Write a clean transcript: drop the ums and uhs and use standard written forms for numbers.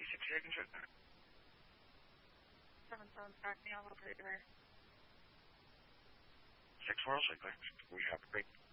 signature. 77 tracking on operator. 6-4, clear. We have a great